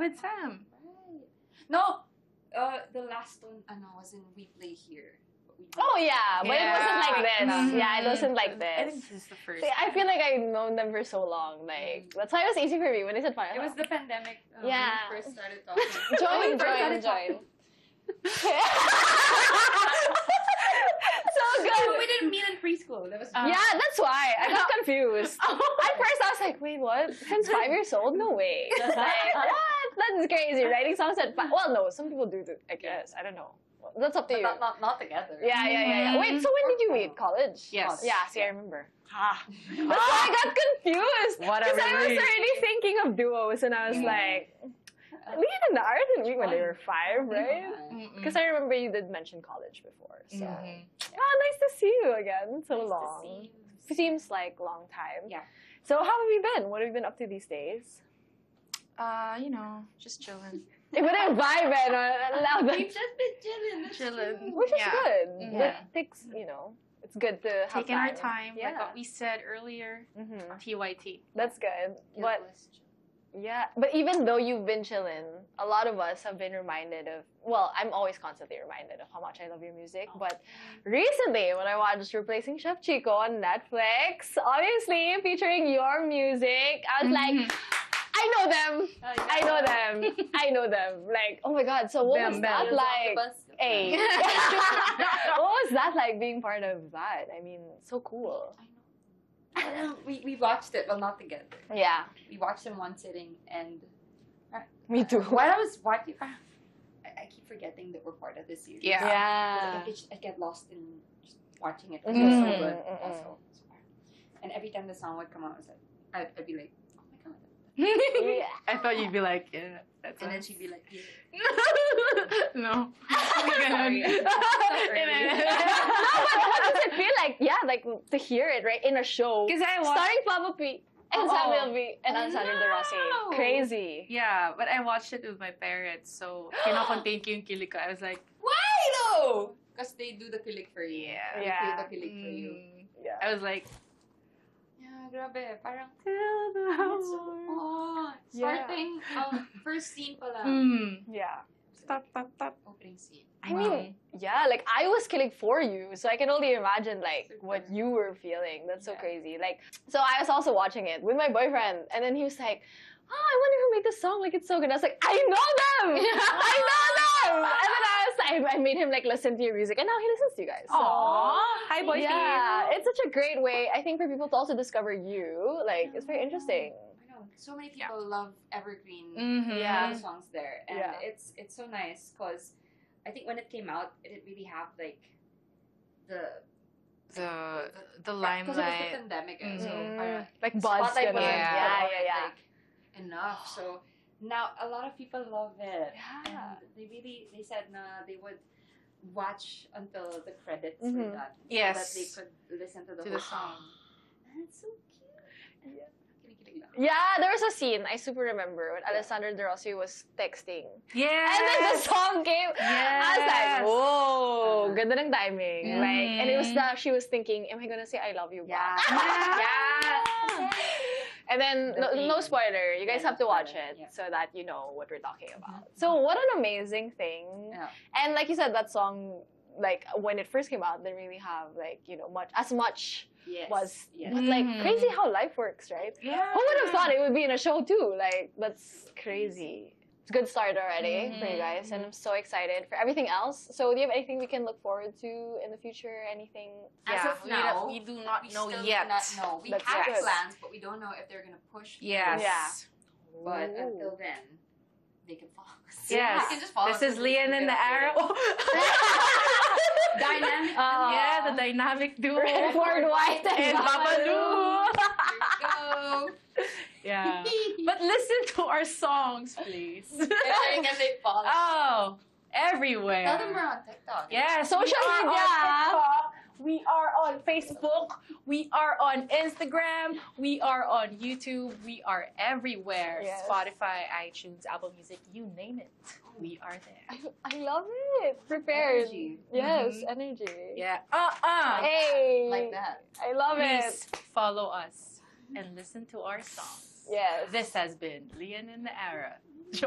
with Sam. Right. No, the last one was in We Play Here. Oh yeah, but it wasn't like this. Mhm. Yeah, it wasn't like I think this. this is the first. See, I feel like I've known them for so long. Like that's why it was easy for me when they said fine. It was the pandemic Yeah. when we first started talking. join. So good. We didn't meet in preschool. That was Yeah, that's why I got confused. At first, I was like, "Wait, what? Since 5 years old? No way!" Like, what? That's crazy. Writing songs at 5. Well, no, some people do. I guess I don't know. That's up to you. Not together. Yeah. Wait, so when did you meet? College? Yes. Yeah. See, I remember. That's why I got confused. What a Because I was relief. already thinking of duos, and I was like, Leon and Ara didn't meet when they were 5, right? Because I remember you did mention college before. So, nice to see you again. So Nice to long. see you. Seems like long time. Yeah. So how have you been? What have you been up to these days? You know, just chilling. It wouldn't vibe it. We've just been chilling. That's Chilling. true. Which is Yeah. good. Yeah. It takes, it's good to have Taking our time, Yeah. like what we said earlier. Mhm. TYT. That's good. But Guiltless chill. yeah, but even though you've been chilling, a lot of us have been reminded of, well, I'm always constantly reminded of how much I love your music. But recently, when I watched Replacing Chef Chico on Netflix, obviously featuring your music, I was like, I know them. I know them. I know them. Like, oh my God. So what was that like? Hey. What was that like being part of that? I mean, so cool. I know. We watched it, well, not together. Yeah. We watched in one sitting, and Me too. while I was watching, I keep forgetting that we're part of this series. Yeah. Yeah. I get lost in just watching it. It was so good. Mm-mm. Also, and every time the song would come out, I was like, I'd be like, oh my God. Yeah. I thought you'd be like, yeah, that's And then us. she'd be like, yeah. No. Sorry. No, but what does it feel like? Yeah, like to hear it, right? In a show. Because I watched. Starring Papa P and Oh. Samuel V and Alessandro De Rossi. know. Crazy. Yeah, but I watched it with my parents, so kinocontain ko yung kilig ko. I was like, Why though? Because they do the kilig for you. Yeah. They Yeah. feel the kilig for you. Yeah. I was like, Yeah, grabe. Parang, tell the it's so, world. starting, first scene pala. Yeah. Stop. Opening scene. I mean, yeah, like I was killing for you, so I can only imagine like what you were feeling. That's so Yeah. crazy. Like, so I was also watching it with my boyfriend, and then he was like, "Oh, I wonder who made this song. Like, it's so good." I was like, "I know them, I know them." And then I made him like listen to your music, and now he listens to you guys. So, Aww. Hi, boy. yeah, it's such a great way, I think, for people to also discover you. Like, it's very interesting. I know. So many people love Evergreen. Yeah. Songs there, and Yeah. it's so nice because I think when it came out, it didn't really have like the The because it was the limelight. pandemic, so parang Like buzz, spotlight ganun. wasn't Yeah. put on it, Yeah. like, enough. So now a lot of people love it. Yeah. And they said they would watch until the credits Mhm. were done. Yes. So that they could listen to the To whole the song. And it's so cute. Yeah. Kinikilig lang. Yeah, there was a scene I super remember when Alessandro De Rossi was texting. Yeah. And then the song came. I was like, Yes. whoa, ganda ng timing. Mhm. Like, and it was that she was thinking, am I gonna say I love you? ba? Yeah. Yeah. And then, no spoiler, you guys Yeah, have to no watch spoiler, it yeah. so that you know what we're talking about. So what an amazing thing. Yeah. And like you said, that song, like when it first came out, didn't really have like, much Yes. was, Yes. but like crazy how life works, right? Yeah. Who would have thought it would be in a show too? Like, that's crazy. It's a good start already for you guys, and I'm so excited for everything else. So, do you have anything we can look forward to in the future? Anything? As Yeah, of now, we do not we know still yet. do not know. We That's have good. plans, but we don't know if they're gonna push. Yes. Yeah. But Ooh. until then, they can follow us. Yes. They can just follow This us is on Lian and the Instagram. Arrow. Dynamic. Yeah, the dynamic duo. Redford White and Babalu. Here we go. Yeah. But listen to our songs, please. And where can they follow? Oh, everywhere. Tell them we're on TikTok. Yeah, Social we are media. on TikTok. We are on Facebook. We are on Instagram. We are on YouTube. We are everywhere. Yes. Spotify, iTunes, Apple Music, you name it. We are there. I love it. Prepared. Energy. Yes, energy. Yeah. Hey. Like that. I love Please it. follow us and listen to our songs. Yes. This has been Lian and the Ara.